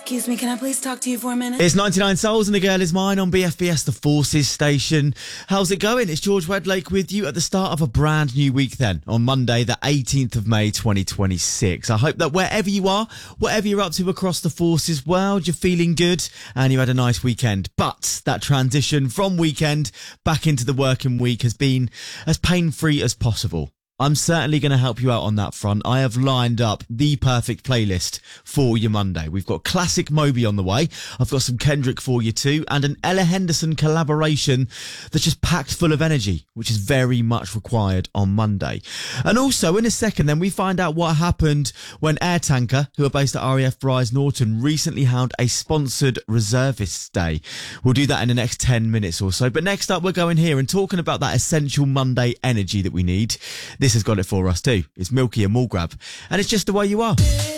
Excuse me, can I please talk to you for a minute? It's 99 Souls and the Girl Is Mine on BFBS, the Forces station. How's it going? It's George Wedlake with you at the start of a brand new week then, on Monday, the 18th of May, 2026. I hope that wherever you are, whatever you're up to across the Forces world, you're feeling good and you had a nice weekend. But that transition from weekend back into the working week has been as pain-free as possible. I'm certainly going to help you out on that front. I have lined up the perfect playlist for your Monday. We've got classic Moby on the way. I've got some Kendrick for you too, and an Ella Henderson collaboration that's just packed full of energy, which is very much required on Monday. And also, in a second, then we find out what happened when Air Tanker, who are based at RAF Brize Norton, recently held a sponsored reservists day. We'll do that in the next 10 minutes or so. But next up, we're going here and talking about that essential Monday energy that we need. This has got it for us too. It's Milky and Mall Grab, and it's just the way you are.